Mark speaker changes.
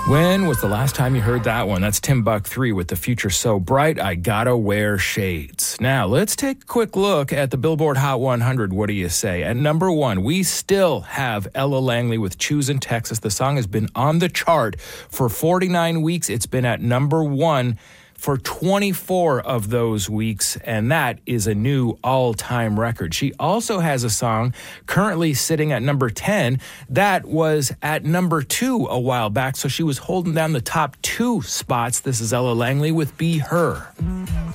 Speaker 1: When was the last time you heard that one? That's Timbuk 3 with The Future So Bright, I Gotta Wear Shades. Now, let's take a quick look at the Billboard Hot 100. What do you say? At number 1, we still have Ella Langley with Choosing Texas. The song has been on the chart for 49 weeks. It's been at number 1 for 24 of those weeks, and that is a new all-time record. She also has a song currently sitting at number 10 that was at number 2 a while back, so she was holding down the top 2 spots. This is Ella Langley with Be Her.